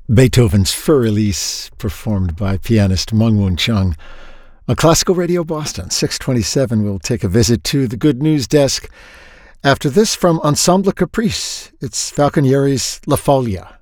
Beethoven's Fur Elise, performed by pianist Meng Woon Chung. On Classical Radio Boston, 627, we'll take a visit to the Good News Desk. After this, from Ensemble Caprice, it's Falconieri's La Foglia.